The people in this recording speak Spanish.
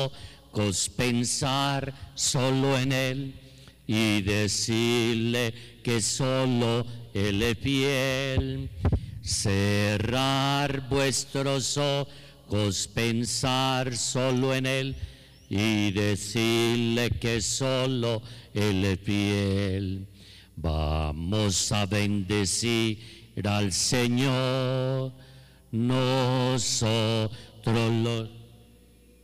pensar solo en Él y decirle que solo Él es fiel. Cerrar vuestros ojos, pensar solo en Él y decirle que solo Él es fiel. Vamos a bendecir al Señor, nosotros los